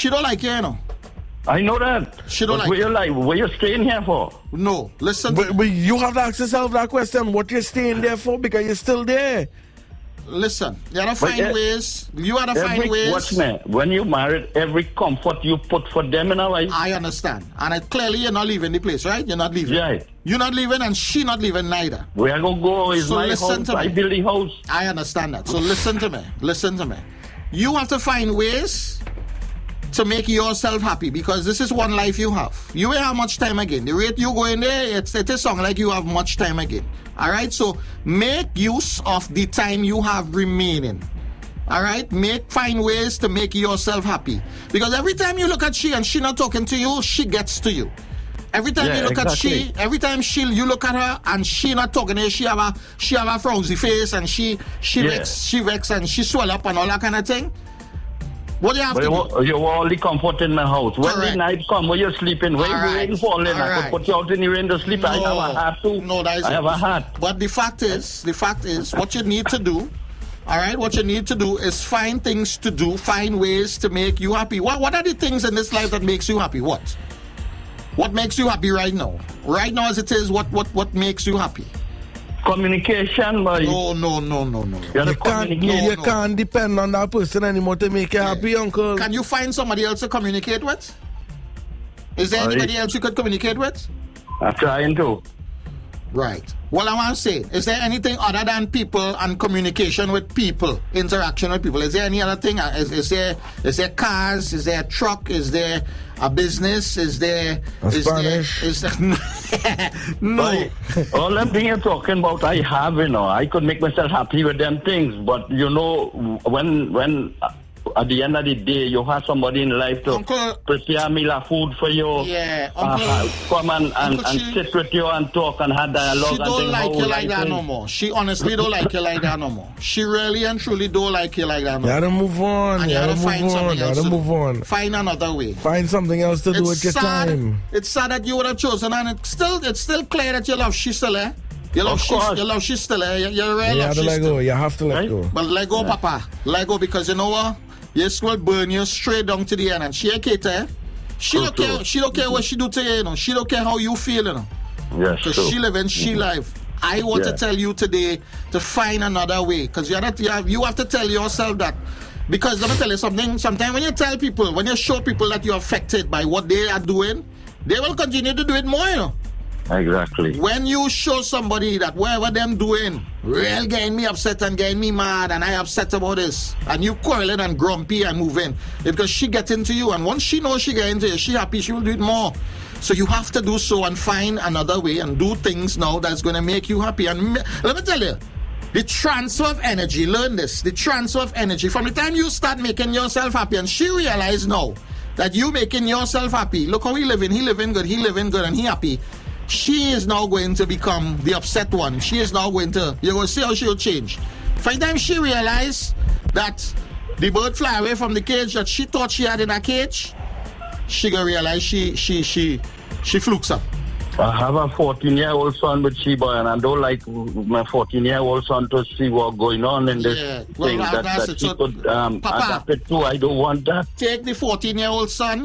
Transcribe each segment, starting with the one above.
she don't like you, you know. I know that. She don't Where you staying here for? No, listen. But you have to ask yourself that question. What you're staying there for? Because you're still there. Listen, you have to find ways. You have to find ways. Watch me. When you married, every comfort you put for them in our life. I understand. And clearly you're not leaving the place, right? You're not leaving. Yeah. You're not leaving and she not leaving neither. Where I gonna go is my house. I build the house. I understand that. So listen to me. Listen to me. You have to find ways to make yourself happy, because this is one life you have. You will have much time again. The rate you go in there, it sounds like you have much time again. All right? So make use of the time you have remaining. All right? Find ways to make yourself happy. Because every time you look at she and she not talking to you, she gets to you. Every time you look at she, every time you look at her and she not talking to you, she have a frowsy face and she vex and she swell up and all that kind of thing. What do you have to do? You only comfort in my house. When the night come, when you're sleeping, when the rain falling, I could put you out in the rain to sleep. I have a hat too. No, that is I have a hat. But the fact is, what you need to do, all right, what you need to do is find things to do, find ways to make you happy. What are the things in this life that makes you happy? What makes you happy right now? Right now as it is, what makes you happy? Communication, boy. No. You can't depend on that person anymore to make you happy, uncle. Can you find somebody else to communicate with? Is there anybody else you could communicate with? I'm trying to. Right. Well, I want to say, is there anything other than people and communication with people, interaction with people? Is there any other thing? Is there cars? Is there a truck? Is there a business? Is there Spanish? No. All them things you're talking about, I have, I could make myself happy with them things. But, when at the end of the day, you have somebody in life to prepare a meal of food for you. Yeah, come and sit with you and talk and have dialogue. She don't like you like that no more. She honestly don't like you like that no more. She really and truly don't like you like that no more. You gotta move on. You gotta move on. Find another way. Find something else to do with your time. It's sad that you would have chosen, and it's still clear that you love she still, eh? You love she still, eh? You really love she still. You have to let go. But let go, Papa. Let go, because you know what? Yes, will burn you straight down to the end. And she a cater, eh? She don't care what she do to you, She don't care how you feel, Yes, because she live and she life. I want to tell you today to find another way, because you have to tell yourself that. Because let me tell you something. Sometimes when you tell people, when you show people that you're affected by what they are doing, they will continue to do it more, Exactly. When you show somebody that whatever them doing, real getting me upset and getting me mad, and I upset about this, and you quarreling and grumpy and moving, because she get into you, and once she knows she get into you, she happy, she will do it more. So you have to do so and find another way and do things now that's going to make you happy. And let me tell you, the transfer of energy, learn this, the transfer of energy, from the time you start making yourself happy, and she realize now that you making yourself happy, look how he living good, and he happy. She is now going to become the upset one. She is now going to, you're going to see how she'll change. By the time she realized that the bird fly away from the cage that she thought she had in a cage, she going to realize she flukes up. I have a 14-year-old son with Sheba, and I don't like my 14-year-old son to see what's going on in this thing that he could adapt it to. I don't want that. Take the 14-year-old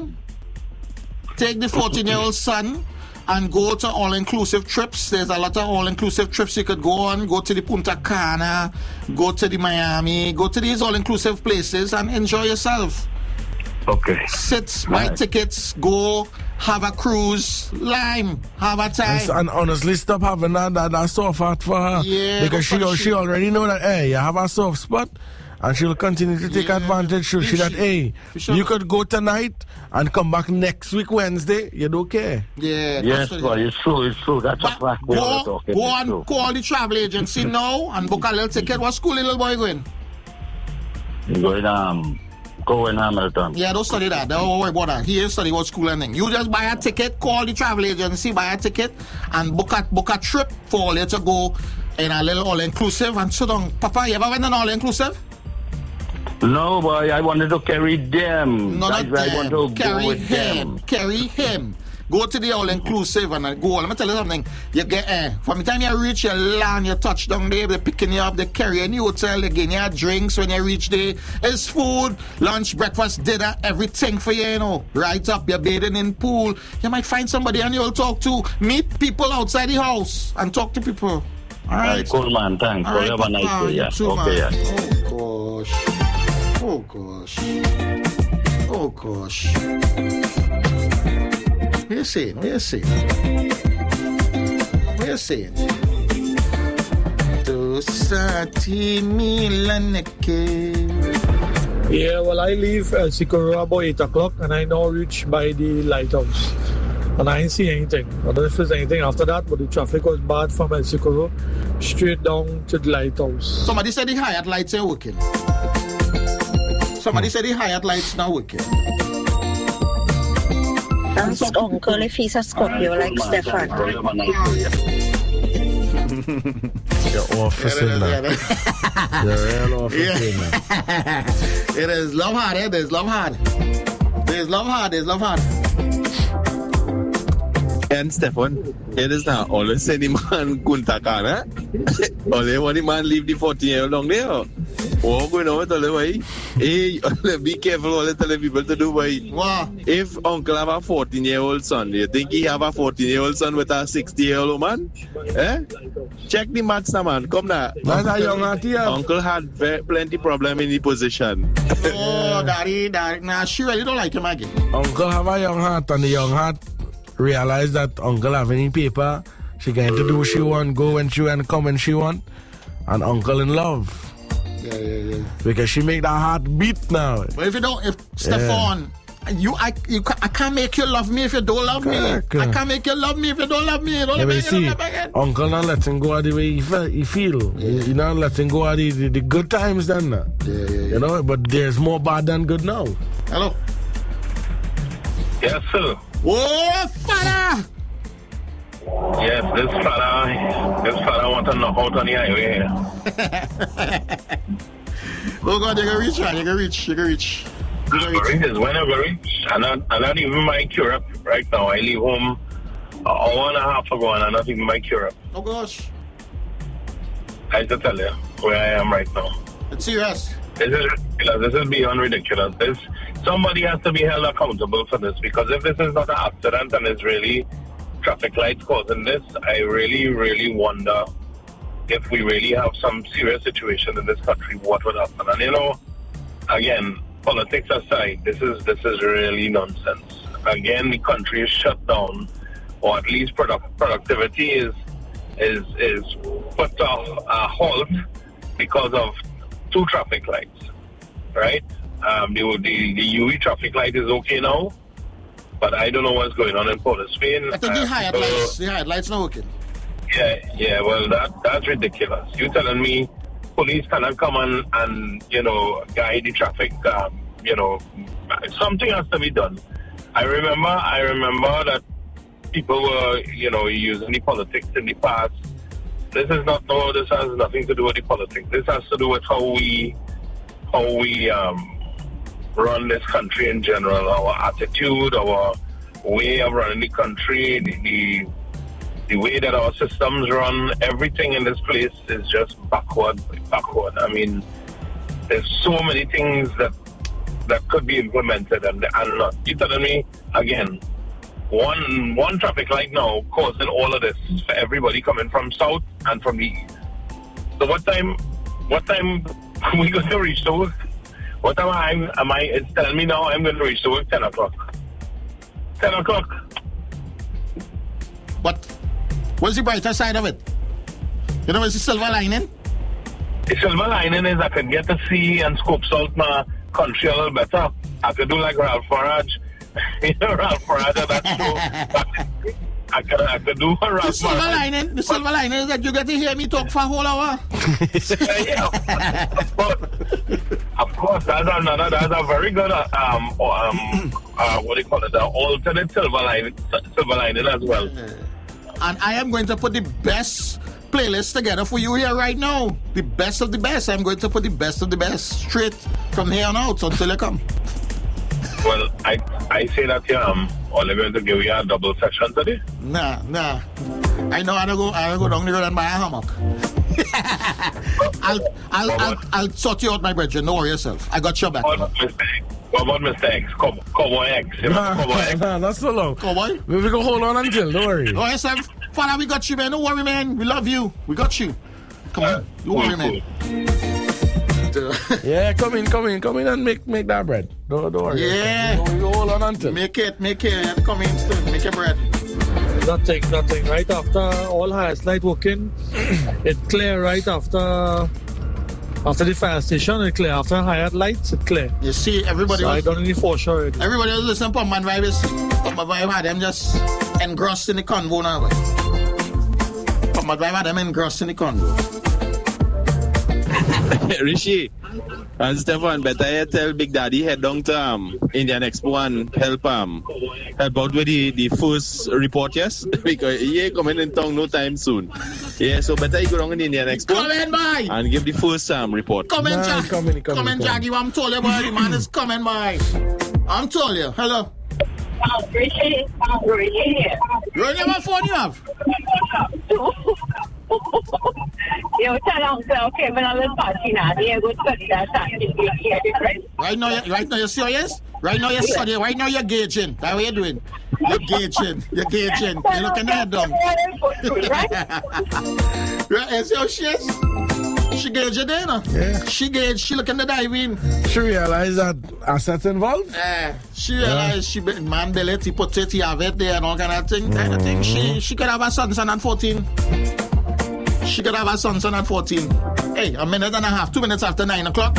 son and go to all-inclusive trips. There's a lot of all-inclusive trips you could go on. Go to the Punta Cana, go to the Miami, go to these all-inclusive places and enjoy yourself. Okay. Sit, buy tickets, go, have a cruise, have a time. And honestly, stop having that soft heart for her. Yeah. Because she already know that, hey, you have a soft spot. And she'll continue to take advantage. She that, hey, you could go tonight and come back next week Wednesday. You don't care. Yeah. Yes, boy, it's true. That's a fact. Go and call the travel agency now and book a little ticket. What school little boy going? He's going Cohen Hamilton. Yeah, don't study that. Don't worry about that. He ain't study what school anything. You just buy a ticket, call the travel agency, buy a ticket, and book a trip for you to go in a little all-inclusive and sit down. Papa, you ever went an all-inclusive? No, boy, I wanted to carry them. No, not them. I want to Carry go with him. them. Carry him. Go to the all-inclusive and go. Let me tell you something. You get from the time you reach your land, you touch down there, they're picking you up, they carry you in the hotel, they give you drinks when you reach there. It's food, lunch, breakfast, dinner, everything for you, you know. Right up, you're bathing in pool. You might find somebody and you'll talk to. Meet people outside the house and talk to people. All right. Cool, man. Thanks. All right, have a nice day. Yeah. Too, okay, man. yeah. Oh, gosh. Oh, gosh. What you saying? To Sati Milaneke. Yeah, well, I leave El Sikoro about 8 o'clock and I now reach by the lighthouse. And I ain't see anything. I don't know if there's anything after that, but the traffic was bad from El Sikoro straight down to the lighthouse. Somebody said the Hyatt lights are working. Somebody said the Hyatt lights not working. Ask Uncle if he's a Scorpio like Stefan. You're officing now. You're real officing now. It is love hard, eh? There's love hard. And Stefan, it is now always say the man kunta kana. Only one man leave the 14-year-old long there. Oh, going over to the way. Hey, be careful all the telling people to do way. Wow. If uncle have a 14-year-old son, do you think he have a 14-year-old son with a 60-year-old man? Eh? Check the maths now, man. Come now. That's a young auntie. Uncle had plenty problem in the position. Oh, daddy. Nah, sure, you don't like him again. Uncle have a young heart, and the young heart realize that uncle have any paper. She going to do what she want, go when she want, come when she want. And uncle in love. Yeah. Because she make that heart beat now. But if Stefan, I can't make you love me if you don't love Correct. me. I can't make you love me if you don't love me. Uncle not letting go of the way he feel. Yeah. He not letting go of the good times then. Yeah. You know, but there's more bad than good now. Hello. Yes, sir. Oh, father! Yes, this fella want to knock out on the highway here. Oh God, you can reach. Whenever I reach. I'm not even my cure up right now. I leave home an hour and a half ago and I'm not even my cure up. Oh gosh. I have to tell you where I am right now. It's serious. This is ridiculous. This is beyond ridiculous. Somebody has to be held accountable for this, because if this is not an accident and it's really traffic lights causing this, I really, really wonder if we really have some serious situation in this country, what would happen. And you know, again, politics aside, this is really nonsense. Again, the country is shut down, or at least productivity is put a halt because of 2 traffic lights, right? The UE traffic light is okay now, but I don't know what's going on in Port of Spain. I think the Hyatt lights not working. Yeah, well, that's ridiculous. You telling me police cannot come and guide the traffic, something has to be done. I remember that people were, using the politics in the past. This has nothing to do with the politics. This has to do with how we run this country in general, our attitude, our way of running the country, the way that our systems run. Everything in this place is just backward. I mean, there's so many things that could be implemented and not. You telling me, again, one traffic light now causing all of this for everybody coming from south and from the east. So what time are we going to reach to work? What time it's telling me now I'm going to reach to work 10 o'clock. 10 o'clock. But what's the brighter side of it? You know what's the silver lining? The silver lining is I could get to see and scope out my country a little better. I could do like Ralph Farage. Ralph Farage, that's true. I could do a Ralph Farage. The silver lining is that you get to hear me talk for a whole hour. Yeah, of course, that's a very good what do you call it? The alternate silver lining as well. And I am going to put the best playlist together for you here right now. The best of the best. I'm going to put the best of the best straight from here on out until you come. Well, I say that Oliver to give you a double session today. Nah. I know I go down the road and buy a hammock. I'll sort you out, my brethren. Don't worry yourself. I got your back. What about mistakes? Cowboy eggs. Cowboy eggs. Nah, not so long. Cowboy? We go hold on until. Don't worry. Don't worry yourself. Father, we got you, man. Don't worry, man. We love you. We got you. Come on. Don't worry, man. Yeah, come in and make that bread. Don't worry. Yeah. We go hold on until. Make it. Come in soon. Make your bread. Nothing. Right after all highest light working, it clear right after the fire station. It clear after Hyatt lights. It clear. You see, everybody. So I don't need for sure. Everybody was listening to Pumpman Vibes. Pumpman Vibe had them just engrossed in the convo now. Pumpman Vibe had them engrossed in the convo. Rishi and Stefan, better tell Big Daddy head down to Indian Expo and help out with the first report, yes? Because he ain't coming in town no time soon. Yeah, so better you go down in Indian Expo. Come in, boy! And give the first report. Come in, Jack. Come in, Jackie. I'm told you, boy, the man is coming, boy. I'm told you. Hello. Rishi. You only have a phone you have? You tell Uncle, okay, when I was party now, they go study that different. Right now you're serious? Right now you're studying. Right now you're gauging. That's what you're doing. You're gauging. You're looking at them. Right, see how she is? She gauged it there, no? Yeah. She looking to dive in. She realized that assets involved? She realized man belly, he put it, he have it there and all kind of thing. She could have a son at 14. She could have a son at 14. Hey, a minute and a half, 2 minutes after 9 o'clock.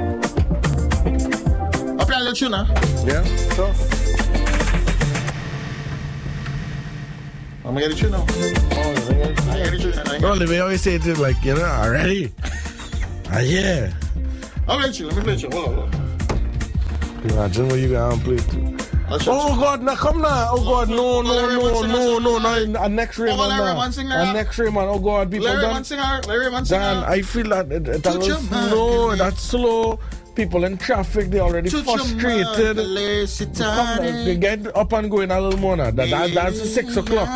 Up here, let you know. Yeah, sure. I'm gonna get it you now. Well, the way I always say it is like, already. Yeah. I'll let you. Let me play you. Hold on. Imagine what you gonna play to. Oh God, now come now. Oh God, no. Next Ray man. Next Ray man. Oh God, people Larry done. Mansinger. Dan, I feel that that was slow. That's slow. People in traffic, they already frustrated. They get up and going a little more now. That's 6 o'clock.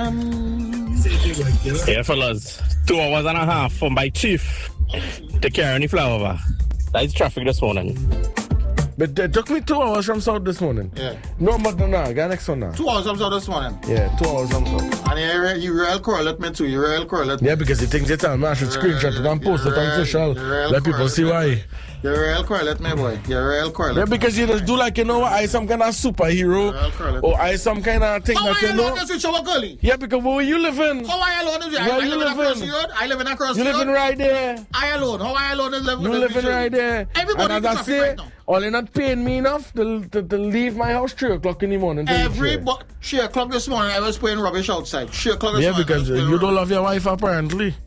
Yeah, fellas. 2 hours and a half from my chief to carry any flower. That's traffic this morning. But it took me 2 hours from South this morning. Yeah. No, but no, get next one now. 2 hours from South this morning. Yeah, 2 hours from South. And you real correlate me too. You real correlate. Yeah, because he thinks it's man. I should screenshot it and post it on social. Let people see why. You're real correlate, my boy. You're real correlate. Yeah, because you just do like, I some kind of superhero. Or I some kind of thing that you know. Yeah, because where you living? How I alone is where you living? I live in across the road. You living right there. I alone. How I alone is living? You living right there. Everybody and as I say, right now. All you're not paying me enough to leave my house 3 o'clock in the morning. 3 o'clock this morning, I was playing rubbish outside. 3 o'clock this morning. Yeah, because you don't love your wife apparently.